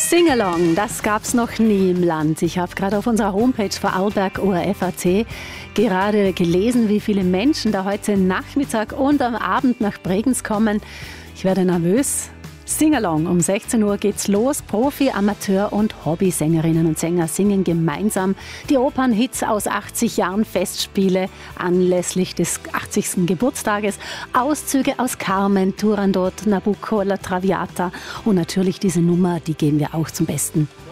Singalong, das gab's noch nie im Land. Ich habe gerade auf unserer Homepage Vorarlberg ORF.at gerade gelesen, wie viele Menschen da heute Nachmittag und am Abend nach Bregenz kommen. Ich werde nervös. Singalong, um 16 Uhr geht's los. Profi-, Amateur- und Hobbysängerinnen und Sänger singen gemeinsam die Opernhits aus 80 Jahren Festspiele anlässlich des 80. Geburtstages. Auszüge aus Carmen, Turandot, Nabucco, La Traviata und natürlich diese Nummer, die geben wir auch zum Besten.